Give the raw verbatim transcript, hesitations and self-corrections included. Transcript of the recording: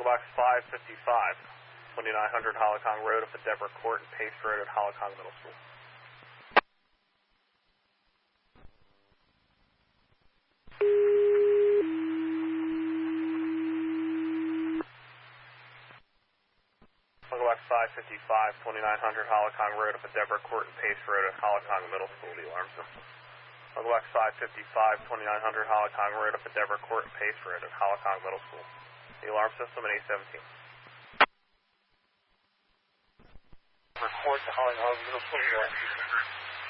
Box five fifty-five, twenty-nine hundred Hollicong Road up at Deborah Court and Pace Road at Hollicong Middle School. Fungal Box five fifty-five, twenty-nine hundred Hollicong Road up at Deborah Court and Pace Road at Hollicong Middle School, the alarm system. Fungal Box five fifty-five, twenty-nine hundred Hollicong Road up at Deborah Court and Pace Road at Hollicong Middle School. The alarm system at eight seventeen. Report to Hollicong Middle School.